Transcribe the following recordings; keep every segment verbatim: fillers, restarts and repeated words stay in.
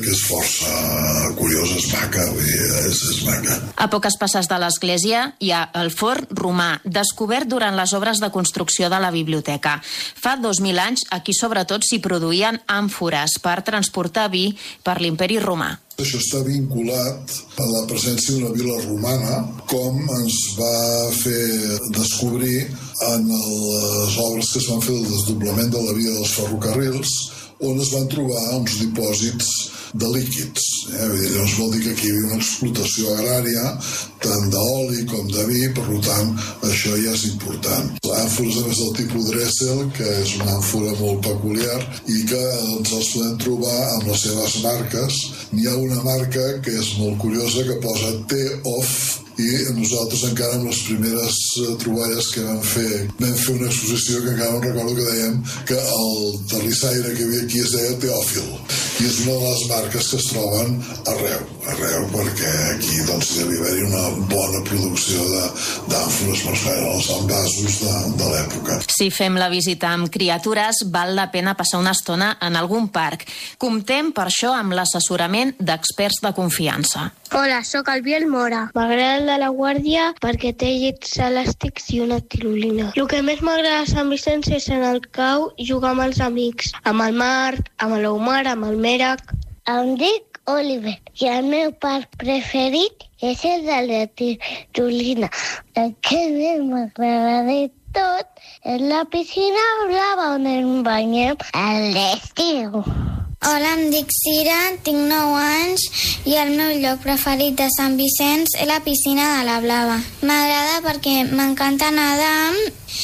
que és força curiosa, és maca, és, és maca. A poques passes de l'església hi ha el forn romà, descobert durant les obres de construcció de la biblioteca. Fa dos mil anys aquí sobretot s'hi produïen àmfores per transportar vi per l'imperi romà. Això està vinculat a la presència d'una vila romana, com ens va fer descobrir en les obres que es van fer del desdoblament de la via dels ferrocarrils, on es van trobar uns dipòsits de líquids. Eh? Llavors vol dir que aquí hi havia una explotació agrària, tant d'oli com de vi, per tant, això ja és important. L'àmfores, a més del tipus Dressel, que és una àmfora molt peculiar, i que ens els podem trobar amb les seves marques. N'hi ha una marca que és molt curiosa, que posa T-Off, i nosaltres encara amb les primeres troballes que vam fer, vam fer una exposició que encara no recordo que dèiem que el terrissaire que hi havia aquí es deia Teòfil, i és una de les marques que es troben arreu, arreu, perquè aquí doncs hi devia haver-hi una bona producció d'àmfores, però eren els envasos de, de l'època. Si fem la visita amb criatures, val la pena passar una estona en algun parc. Comptem per això amb l'assessorament d'experts de confiança. Hola, sóc el Biel Mora. M'agrada el de la Guàrdia perquè té llits elàstics i una tirolina. El que més m'agrada a Sant Vicenç és en el cau jugar amb els amics, amb el Marc, amb l'Omar, amb el Merac. Em dic Oliver i el meu parc preferit és el de la tirolina. El que més m'agrada de tot és la piscina blava on ens banyem a l'estiu. Hola, em dic Cira, tinc nou anys i el meu lloc preferit de Sant Vicenç és la piscina de la Blava. M'agrada perquè m'encanta nedar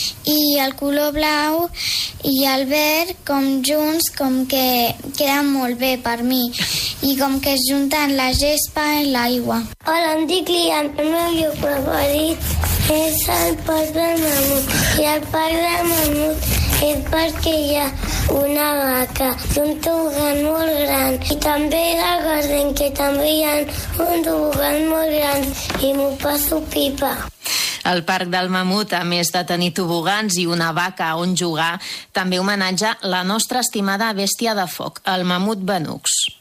i el color blau i el verd com junts com que queden molt bé per mi i com que es junten la gespa i l'aigua. Hola, em dic Lian, el meu lloc preferit és el parc del Mamut i el parc del Mamut és perquè hi ha una vaca i un tobogan molt gran. I també la Garden, que també hi ha un tobogan molt gran i m'ho passo pipa. El Parc del Mamut, a més de tenir tobogans i una vaca on jugar, també homenatja la nostra estimada bèstia de foc, el mamut Benux.